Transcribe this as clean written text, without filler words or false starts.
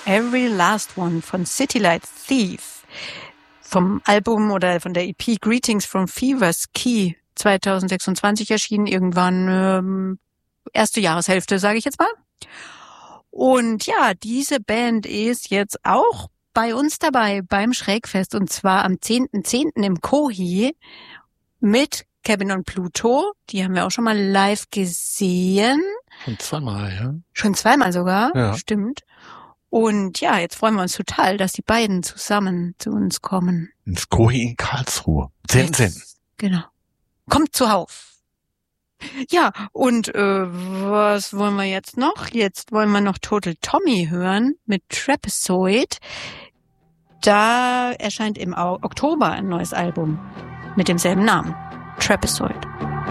Every Last One von City Light Thief. Vom Album oder von der EP Greetings from Fever's Key 2026 erschienen, irgendwann erste Jahreshälfte, sage ich jetzt mal. Und ja, diese Band ist jetzt auch bei uns dabei beim Schrägfest und zwar am 10.10. im Kohi mit Kevin und Pluto. Die haben wir auch schon mal live gesehen. Schon zweimal, ja. Schon zweimal sogar, Ja. Stimmt. Und ja, jetzt freuen wir uns total, dass die beiden zusammen zu uns kommen. Ins Kohi in Karlsruhe. 10.10. Genau. Kommt zuhauf. Ja, und was wollen wir jetzt noch? Jetzt wollen wir noch Total Tommy hören mit Trapezoid. Da erscheint im Oktober ein neues Album mit demselben Namen. Trapezoid.